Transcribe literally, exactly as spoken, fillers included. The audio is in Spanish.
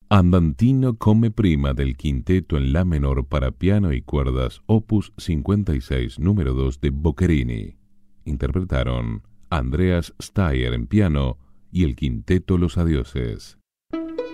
Andantino come prima del quinteto en la menor para piano y cuerdas opus cincuenta y seis número dos de Boccherini. Interpretaron Andreas Steier en piano y el quinteto Los Adioses.